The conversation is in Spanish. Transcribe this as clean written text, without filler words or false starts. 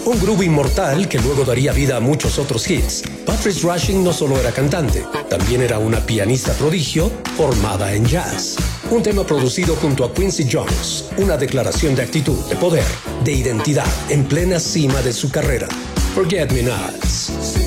un groove inmortal que luego daría vida a muchos otros hits. Patrice Rushing no solo era cantante, también era una pianista prodigio formada en jazz. Un tema producido junto a Quincy Jones, una declaración de actitud, de poder, de identidad en plena cima de su carrera. Forget Me Nots.